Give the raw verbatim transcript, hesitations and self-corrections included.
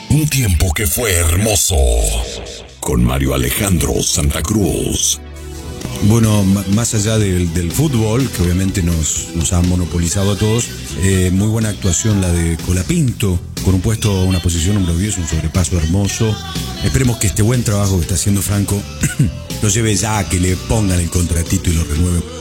Un tiempo que fue hermoso. Con Mario Alejandro Santa Cruz. Bueno, m- más allá del, del fútbol, que obviamente nos, nos ha monopolizado a todos, eh, muy buena actuación la de Colapinto, con un puesto, una posición número diez, un sobrepaso hermoso. Esperemos que este buen trabajo que está haciendo Franco lo lleve ya a que le pongan el contratito y lo renueve.